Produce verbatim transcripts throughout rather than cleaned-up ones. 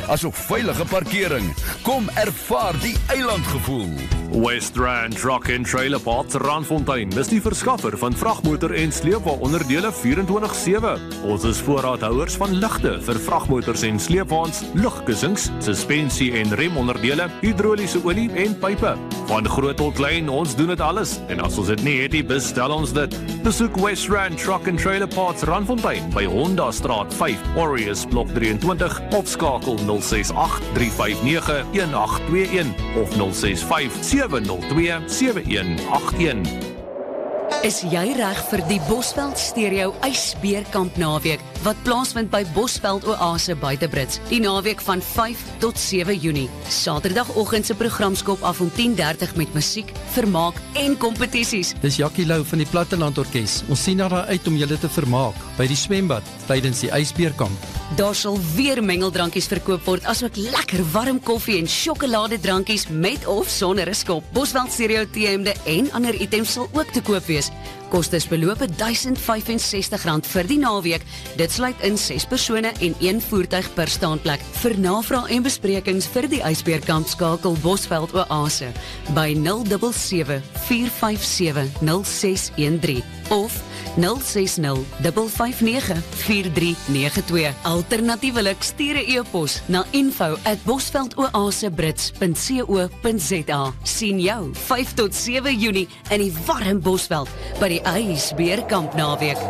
asook veilige parkering. Kom ervaar die eilandgevoel. West Rand Truck and Trailer Park Randfontein is die verskaffer van vragmotor en sleepwa onderdele vierentwintig sewe. Ons is voorraadhouers van ligte vir vragmotors en sleepwaens, lugkussings, suspensie en remonderdele, hidroliese olie en pype. Van groot tot klein, ons doen dit alles. En as ons dit nie het, bestel ons dit. Besoek West Rand Truck and Trailer Park Randfontein by Honda Straat vyf, Aureus Blok drieëntwintig of skakel nul ses agt drie vyf nege een agt twee een of nul ses vyf sewe nul twee sewe een agt een. Is jy reg vir die Bosveld Stereo ysbeerkamp naweek wat plaasvind by Bosveld Oase Buitebrits die naweek van vyf tot sewe Junie. Saterdagoggend se program skop af om tien dertig met musiek, vermaak en kompetisies. Dis Jackie Lou van die Platteland Orkees. Ons sien daar uit om julle te vermaak by die swembad tydens die ysbeerkamp. Daar sal weer mengeldrankies verkoop word, asook lekker warm koffie en sjokoladedrankies met of sonder 'n skop. Bosveld Stereo T-hemde en ander items sal ook te koop wees. Kostes beloop duisend vyf en sestig rand vir die naweek. Dit sluit in ses persone en een voertuig per staanplek. Vir navraag en besprekings vir die ysbeerkamp skakel Bosveld Oase by nul sewe sewe vier vyf sewe nul ses een drie of nul ses nul vyf vyf nege vier drie nege twee. Alternatiewelik stuur 'n e-pos na info at bosveldoasebrits punt co punt za. Sien jou vyf tot sewe Junie in die warm Bosveld by die ysbeerkamp naweek.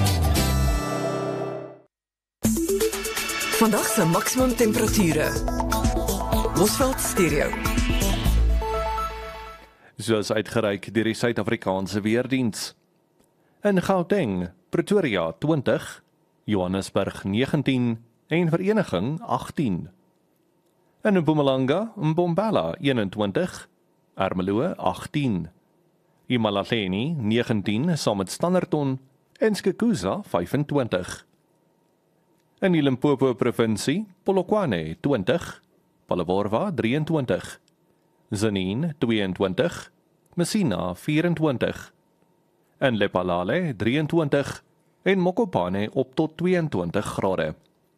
Vandag se maksimum temperature. Bosveld Stereo. Soos uitgereik deur die Suid-Afrikaanse Weerdiens. In Gauteng, Pretoria twintig, Johannesburg negentien en Vereniging agttien. In Mpumalanga, Mbombela eenentwintig, Ermelo agttien. Imalahleni negentien saam met Standerton en Skukuza vyfentwintig. In die Limpopo provinsie, Polokwane twintig, Palabora drieëntwintig, Tzaneen tweeëntwintig, Messina vyfentwintig. In Lephalale drieëntwintig en Mokopane op tot tweeëntwintig grade.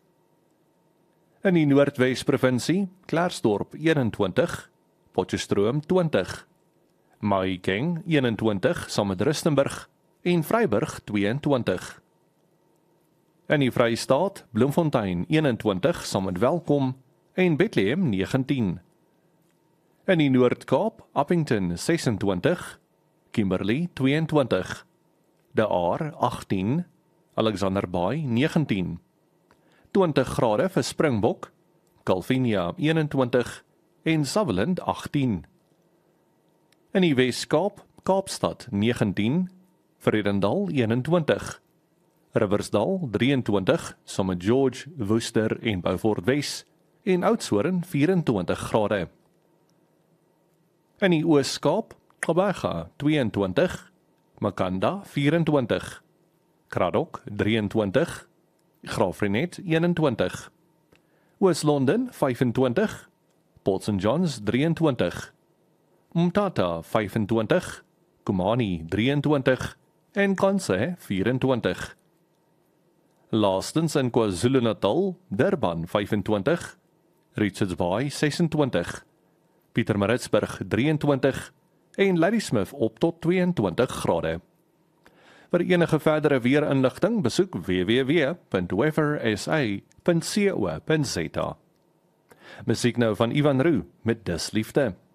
In die Noordwes provinsie, Klerksdorp eenentwintig, Potchefstroom twintig, Mahikeng eenentwintig saam met Rustenburg en Vryburg tweeëntwintig. In die Vrystaat, Bloemfontein eenentwintig saam met Welkom en Bethlehem negentien. In die Noord-Kaap, Appington sesentwintig, Kimberley tweeëntwintig, De Aar agttien, Alexander Bay negentien, twintig grade vir Springbok, Calvinia eenentwintig en Sutherland agttien. In die Wes-Kaap, Kaapstad negentien, Vredendal eenentwintig, Riversdal drieëntwintig, saam met George, Worcester en Beaufort Wes en Oudtshoorn vyfentwintig grade. In die Oos-Kaap, Gqeberha tweeëntwintig, Makanda vyfentwintig, Kraddock drieëntwintig, Graafrenet eenentwintig, Oos-London vyfentwintig, Port Saint Johns drieëntwintig, Mthatha vyfentwintig, Kumani drieëntwintig en Kanse vyfentwintig. Laastens in KwaZulu-Natal, Durban vyfentwintig, Richards Bay sesentwintig, Pietermaritzburg drieëntwintig en Ladysmith op tot tweeëntwintig grade. Vir enige verdere weerinligting besoek w w w punt weather s a punt co punt za. Musiek nou van Ivan Roux met Dis Liefde.